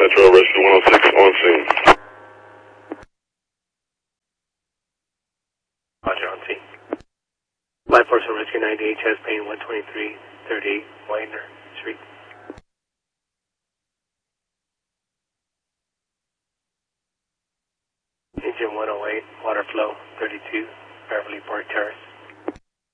Metro Rescue 106 on scene. Roger, on scene. Life Force and Rescue 98, chest pain 12338 Widener Street. Engine 108, water flow 32, Beverly Park Terrace.